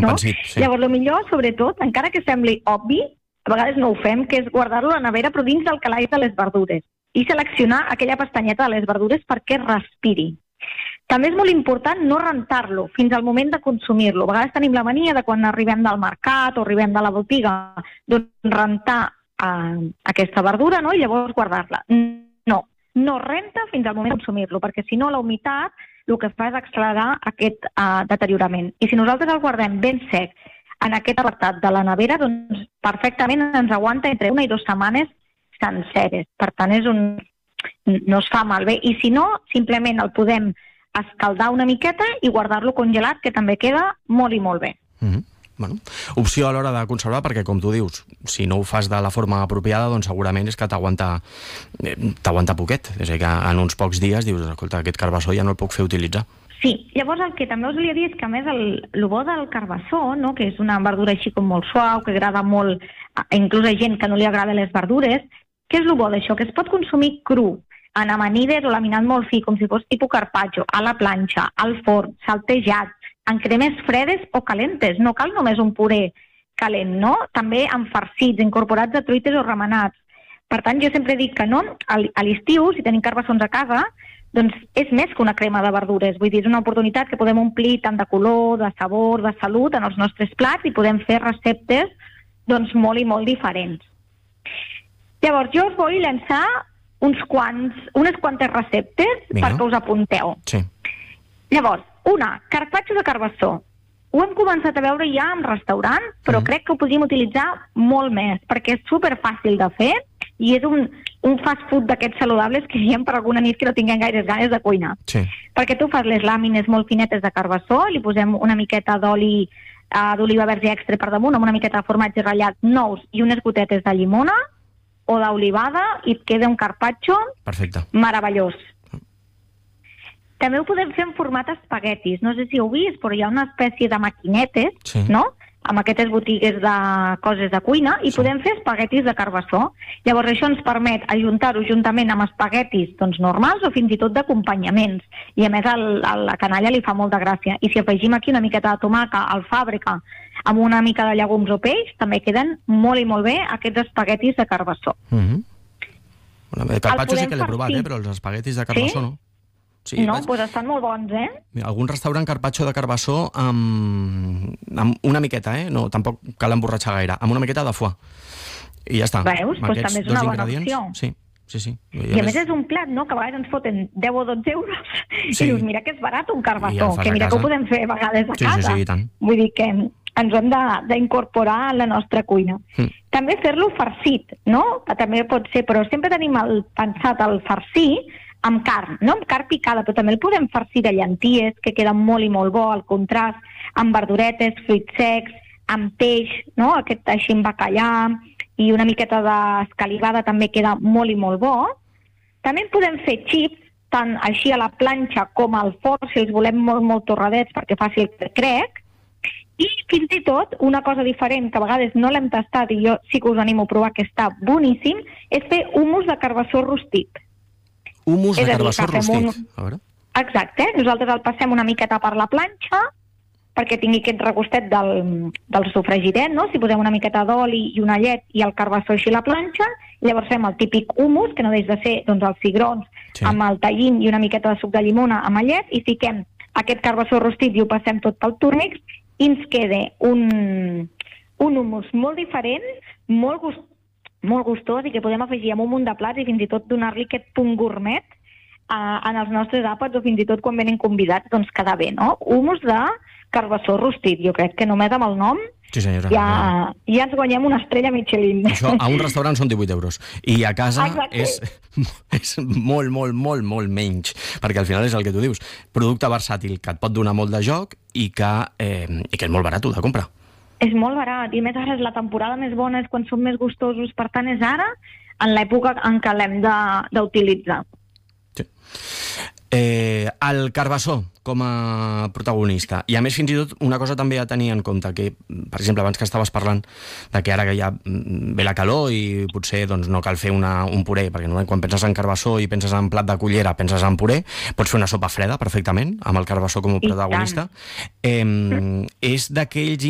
no? pansit, sí. Llavors, el millor, sobretot, encara que sembli obvi, a vegades no ho fem, que és guardar-lo a la nevera però dins del calaix de les verdures i seleccionar aquella pestanyeta de les verdures perquè respiri. També és molt important no rentar-lo fins al moment de consumir-lo. A vegades tenim la mania de quan arribem del mercat o arribem de la botiga, doncs rentar aquesta verdura, no? I llavors guardar-la. No renta fins al moment de consumir-lo, perquè si no la humitat el que fa és accelerar aquest deteriorament. I si nosaltres el guardem ben sec en aquest apartat de la nevera, doncs perfectament ens aguanta entre 1 i 2 setmanes senceres. Per tant, no es fa malbé. I si no, simplement el podem escaldar una miqueta i guardar-lo congelat, que també queda molt i molt bé. Bueno, opció a l'hora de conservar, perquè com tu dius, si no ho fas de la forma apropiada, doncs segurament és que t'aguanta poquet. És a dir, que en uns pocs dies dius, escolta, aquest carbassó ja no el puc fer utilitzar. Sí, llavors el que també us volia dir és que a més el bo del carbassó, no? Que és una verdura així com molt suau, que agrada molt, inclús a gent que no li agrada les verdures, què és el bo d'això? Que es pot consumir cru, en amanides o laminat molt fi, com si fos tipus carpaccio, a la planxa, al forn, saltejat, en cremes fredes o calentes. No cal només un puré calent, no? També amb farcits, incorporats a truites o remenats. Per tant, jo sempre dic que no, a l'estiu, si tenim carbassons a casa, doncs és més que una crema de verdures. Vull dir, és una oportunitat que podem omplir tant de color, de sabor, de salut en els nostres plats i podem fer receptes doncs molt i molt diferents. Llavors, jo us vull llançar unes quantes receptes perquè us apunteu. Sí. Llavors, carpaccio de carbassó. Ho hem començat a veure ja en restaurant, però crec que ho podríem utilitzar molt més, perquè és superfàcil de fer i és un fast food d'aquests saludables que diem per alguna nit que no tinguem gaires ganes de cuinar. Sí. Perquè tu fas les làmines molt finetes de carbassó, li posem una miqueta d'oli d'oliva verge extra per damunt, amb una miqueta de formatge ratllat, nous i unes gotetes de llimona o d'olivada i et queda un carpaccio meravellós. També ho podem fer en format espaguetis. No sé si ho heu vist, però hi ha una espècie de maquinetes, no?, amb aquestes botigues de coses de cuina, i podem fer espaguetis de carbassó. Llavors això ens permet ajuntar-ho juntament amb espaguetis normals o fins i tot d'acompanyaments. I a més a la canalla li fa molta gràcia. I si afegim aquí una miqueta de tomàquet, alfàbrega, amb una mica de llegums o peix, també queden molt i molt bé aquests espaguetis de carbassó. El carpaccio sí que l'he provat, però els espaguetis de carbassó no. Sí, no, doncs estan molt bons, Algun restaurant carpaccio de carbassó amb una miqueta, no, tampoc cal emborratxar gaire, amb una miqueta de foie. I ja està. Veus? Doncs també és una bona opció. Sí. I a més és un plat, no?, que a vegades ens foten 10 o 12 euros i dius, mira que és barat un carbassó, que mira que ho podem fer a vegades a casa. Sí, tant. Vull dir que ens ho hem d'incorporar a la nostra cuina. També fer-lo farcit, no?, que també pot ser, però sempre tenim pensat el farcir amb carn, no amb carn picada, però també el podem farcir de llenties, que queda molt i molt bo, al contrast, amb verduretes, fruits secs, amb peix, no?, aquest així amb bacallà, i una miqueta d'escalivada també queda molt i molt bo. També podem fer xips, tant així a la planxa com al forn, si els volem molt, molt torradets, perquè faci el crec. I fins i tot, una cosa diferent, que a vegades no l'hem tastat, i jo sí que us animo a provar, que està boníssim, és fer hummus de carbassó rostit. Humus de carbassó rostit. Exacte. Nosaltres el passem una miqueta per la planxa perquè tingui aquest regustet del sofregiret, no? Si posem una miqueta d'oli i una llet i el carbassó així a la planxa, llavors fem el típic humus, que no deix de ser els cigrons amb el tallín i una miqueta de suc de llimona amb llet, i fiquem aquest carbassó rostit i ho passem tot pel túrmix i ens queda un humus molt diferent, molt gustós i que podem afegir amb un munt de plats i fins i tot donar-li aquest punt gourmet en els nostres àpats o fins i tot quan venen convidats, doncs queda bé, no? Humus de carbassó rostit. Jo crec que només amb el nom ja ens guanyem una estrella Michelin. Això a un restaurant són 18 euros i a casa és molt, molt, molt, molt menys, perquè al final és el que tu dius, producte versàtil que et pot donar molt de joc i que és molt barat de comprar. És molt barat, i a més ara és la temporada més bona, és quan som més gustosos, per tant és ara, en l'època en què l'hem d'utilitzar. Sí. El carbassó com a protagonista, i a més fins i tot una cosa també a tenir en compte, que per exemple abans que estaves parlant de que ara que ja ve la calor i potser no cal fer un puré, perquè quan penses en carbassó i penses en plat de cullera, penses en puré, pots fer una sopa freda perfectament amb el carbassó com a protagonista. És d'aquells